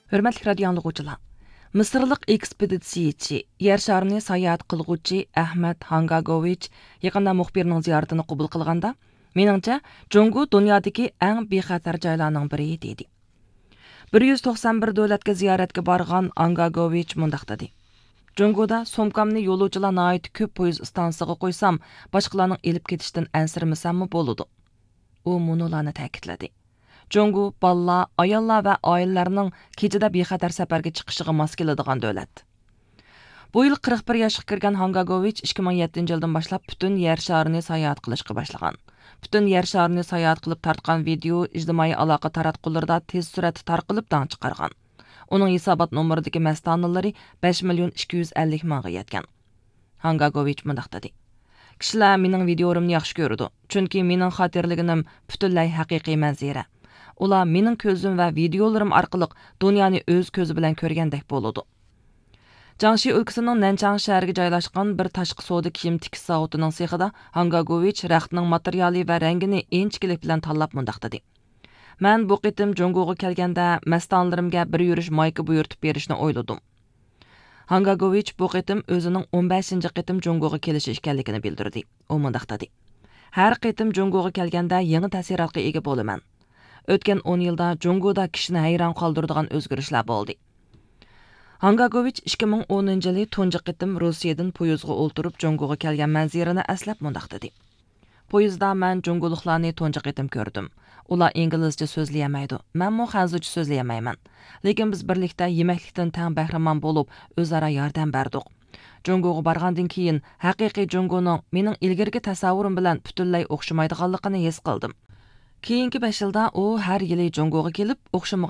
Hörmətli radio anlıqçılar. Mısırlıq ekspeditsiyaçı, yer şarını sayohat qılğuchi Ahmet Hangagovich yaqında muxbirning ziyoratini qabul qilganda, meningcha, Jungo dunyodagi eng bexatar joylarning biri dedi. 191 davlatga ziyoratga borgan Hangagovich mundaq dedi. Jungoda somkamni yo'lovchilar nihoyat ko'p poyezd stansiyasiga qo'ysam, boshqalarning elib ketishdan ansirmasammi bo'ladi. U munolarni ta'kidladi. Jungo balla, ayollar va oilalarning kechada bexatar safarga chiqishiga mos keladigan davlat. Bu yil 41 yoshga kirgan Hangagovich 2007-yildan boshlab butun yer sharini sayohat qilishga boshlagan. Butun yer sharini sayohat qilib tartgan video ijtimoiy aloqa taratqularida tez suratda tarqalib dang chiqargan. Uning hisobot nomeridagi mastanalari 5.250.000 ga yetgan. Hangagovich mundaq dedi. Kishilar mening videorimni yaxshi ko'rdi, chunki mening xotirliginim butunlay haqiqiy manzara. Ular mening ko'zim va videolarim orqali dunyoni o'z ko'zi bilan ko'rgandek bo'ladi. Jiangxi o'lkasining Nanchang shahriga joylashgan bir tashqi savdo kiyim tikish zavodining sexida Hangagovich raqtning materiali va rangini inchkilik bilan tanlab mundaq dedi. Men bu qitim Jungoga kelganda mastanlarimga bir yurish mayka buyurtib berishni o'yladim. Hangagovich bu qitim o'zining 15-qitim Jungoga kelishi ekanligini bildirdi. U mundaq dedi. Har qitim Jungoga kelganda yangi ta'sirotga ega bo'laman. O'tgan 10 yilda Jungoda kishini hayron qoldiradigan o'zgarishlar bo'ldi. Hangagovich 2010-yili tunji qitim Rossiyadan poyezdga o'ltirib Jungoga kelgan manzarani aslab mundaq dedi. Poyezdda men Jungoliklarni tunji qitim ko'rdim. Ular inglizcha so'zlayolmaydi. Menmi xanzurcha so'zlayolmayman. Lekin biz birlikda yemaklikdan tang bahramon bo'lib, o'zaro yordam berdik. Jungoga borgandan keyin haqiqiy Jungoning mening ilgirgi tasavvurim bilan butunlay o'xshamaydiganligini his qildim. Keyingi 5 yilda u har yili Jungoga kelib, o'xshamagan